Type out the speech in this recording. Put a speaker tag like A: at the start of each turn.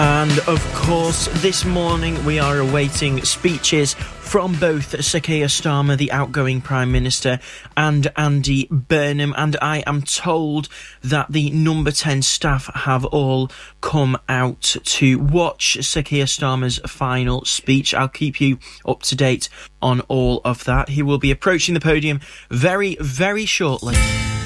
A: And of course, this morning we are awaiting speeches from both Sir Keir Starmer, the outgoing Prime Minister, and Andy Burnham. And I am told that the Number 10 staff have all come out to watch Sir Keir Starmer's final speech. I'll keep you up to date on all of that. He will be approaching the podium very, very shortly.